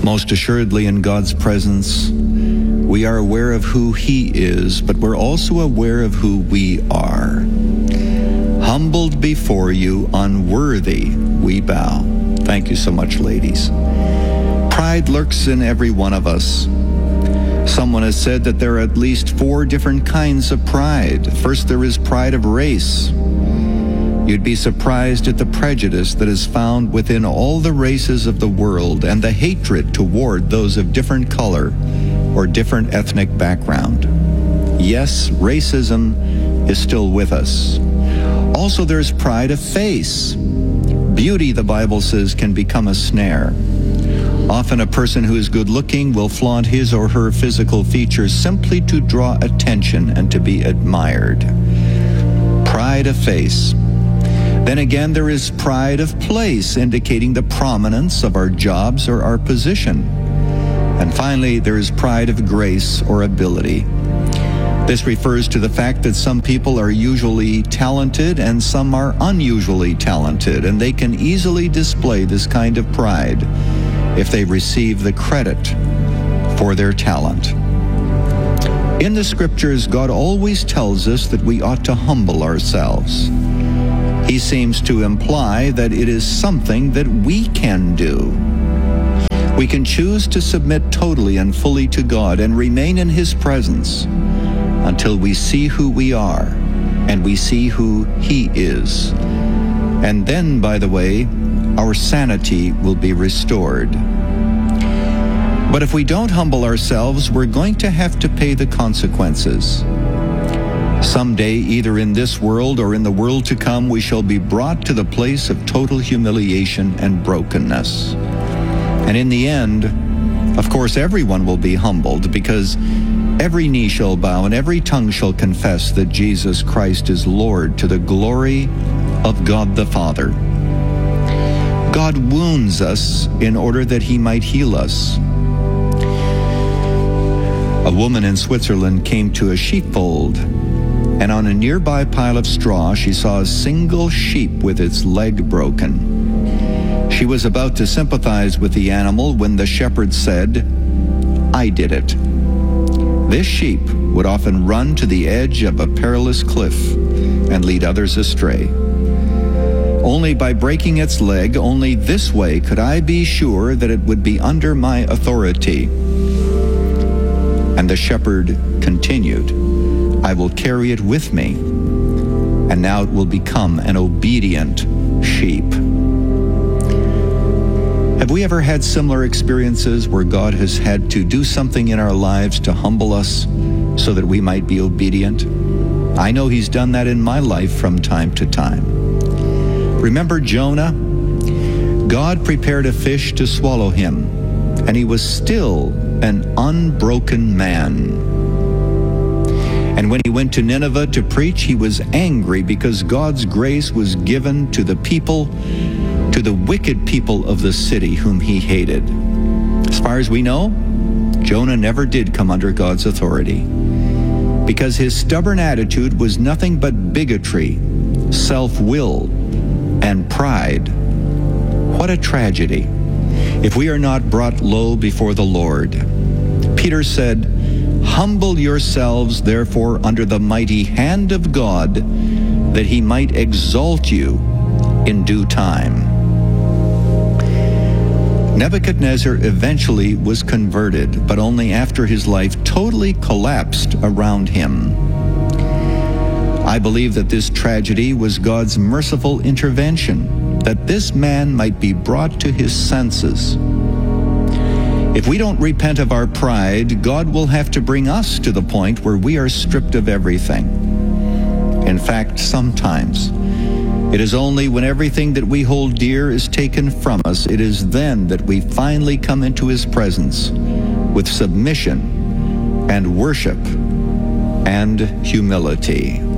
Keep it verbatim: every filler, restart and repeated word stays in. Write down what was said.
Most assuredly in God's presence, we are aware of who He is, but we're also aware of who we are. Humbled before you, unworthy, we bow. Thank you so much, ladies. Pride lurks in every one of us. Someone has said that there are at least four different kinds of pride. First, there is pride of race. You'd be surprised at the prejudice that is found within all the races of the world and the hatred toward those of different color or different ethnic background. Yes, racism is still with us. Also, there's pride of face. Beauty, the Bible says, can become a snare. Often a person who is good-looking will flaunt his or her physical features simply to draw attention and to be admired. Pride of face. Then again, there is pride of place, indicating the prominence of our jobs or our position. And finally, there is pride of grace or ability. This refers to the fact that some people are usually talented and some are unusually talented, and they can easily display this kind of pride if they receive the credit for their talent. In the Scriptures, God always tells us that we ought to humble ourselves. He seems to imply that it is something that we can do. We can choose to submit totally and fully to God and remain in His presence until we see who we are and we see who He is. And then, by the way, our sanity will be restored. But if we don't humble ourselves, we're going to have to pay the consequences. Someday, either in this world or in the world to come, we shall be brought to the place of total humiliation and brokenness. And in the end, of course, everyone will be humbled, because every knee shall bow and every tongue shall confess that Jesus Christ is Lord, to the glory of God the Father. God wounds us in order that He might heal us. A woman in Switzerland came to a sheepfold, and on a nearby pile of straw she saw a single sheep with its leg broken. She was about to sympathize with the animal when the shepherd said, "I did it." This sheep would often run to the edge of a perilous cliff and lead others astray. Only by breaking its leg, only this way could I be sure that it would be under my authority. And the shepherd continued, "I will carry it with me, and now it will become an obedient sheep." Have we ever had similar experiences where God has had to do something in our lives to humble us so that we might be obedient? I know He's done that in my life from time to time. Remember Jonah? God prepared a fish to swallow him, and he was still an unbroken man. And when he went to Nineveh to preach, he was angry because God's grace was given to the people, to the wicked people of the city whom he hated. As far as we know, Jonah never did come under God's authority, because his stubborn attitude was nothing but bigotry, self-will, and pride. What a tragedy if we are not brought low before the Lord. Peter said, "Humble yourselves, therefore, under the mighty hand of God, that He might exalt you in due time." Nebuchadnezzar eventually was converted, but only after his life totally collapsed around him. I believe that this tragedy was God's merciful intervention, that this man might be brought to his senses. If we don't repent of our pride, God will have to bring us to the point where we are stripped of everything. In fact, sometimes it is only when everything that we hold dear is taken from us, it is then that we finally come into His presence with submission and worship and humility.